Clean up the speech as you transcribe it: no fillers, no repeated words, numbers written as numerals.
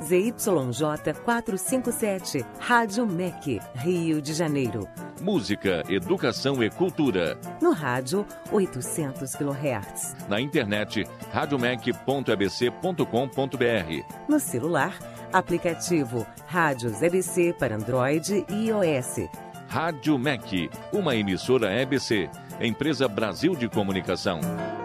ZYJ 457, Rádio MEC, Rio de Janeiro. Música, educação e cultura. No rádio, 800 kHz. Na internet, radiomec.abc.com.br. No celular, aplicativo Rádios EBC para Android e iOS. Rádio MEC, uma emissora EBC, Empresa Brasil de Comunicação.